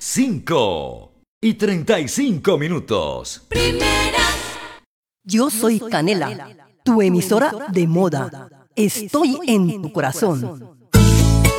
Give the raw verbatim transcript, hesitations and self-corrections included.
cinco y treinta y cinco minutos. Primera. Yo soy Canela, tu emisora de moda. Estoy en tu corazón.